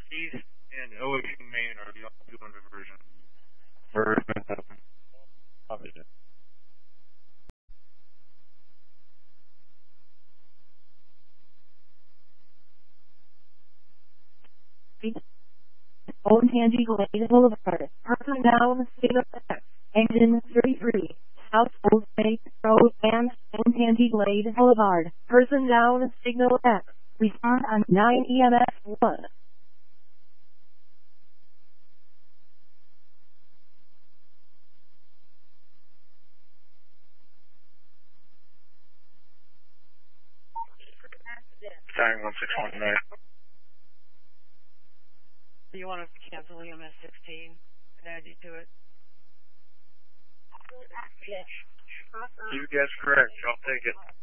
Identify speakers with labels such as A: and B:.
A: East and OSU Maine are the only two on diversion.
B: Obviously.
C: Olentangy Glade Boulevard, person down, signal X, engine 33, South Old State Road and Olentangy Glade Boulevard, person down, signal X, respond on 9 EMS 1.
B: Starting 1619.
D: Do you want us to cancel EMS 16 and add you to it?
B: You guessed correct. I'll take it.